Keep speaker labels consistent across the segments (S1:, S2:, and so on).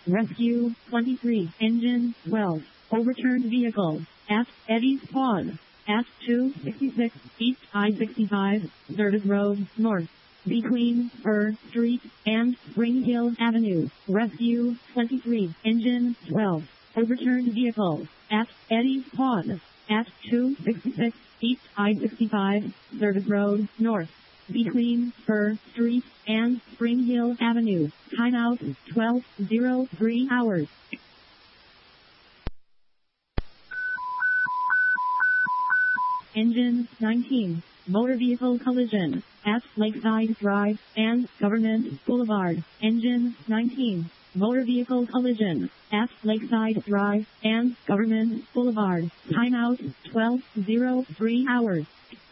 S1: Rescue 23, engine 12, overturned vehicle, at Eddie's Pond, at 266 East I-65, Service Road, North, between Fir Street and Spring Hill Avenue. Rescue 23, engine 12, overturned vehicle, at Eddie's Pond, at 266 East I-65, Service Road, North, between Fir Street and Spring Hill Avenue. Timeout 12:03 hours. Engine 19, motor vehicle collision, at Lakeside Drive and Government Boulevard. Engine 19, motor vehicle collision, at Lakeside Drive and Government Boulevard. Timeout 12:03 hours.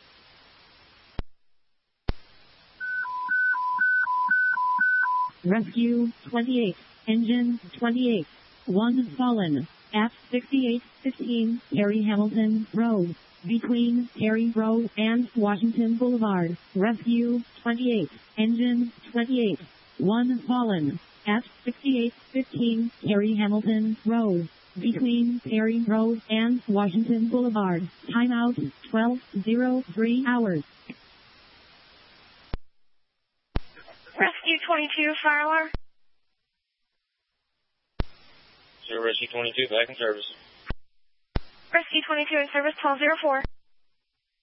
S1: Rescue 28, engine 28, 1 fallen, at 6815 Terry Hamilton Road, between Terry Road and Washington Boulevard. Rescue 28, engine 28, 1 fallen, at 6815 Terry Hamilton Road, between Terry Road and Washington Boulevard. Timeout 12:03 hours.
S2: Rescue 22, fire alarm.
S3: Rescue 22, back in service.
S2: Rescue 22 in service 1204.